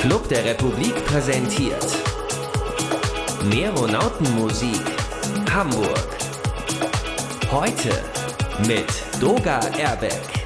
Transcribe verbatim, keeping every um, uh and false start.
Club der Republik präsentiert Meronautenmusik Hamburg. Heute mit Doga Erbeck.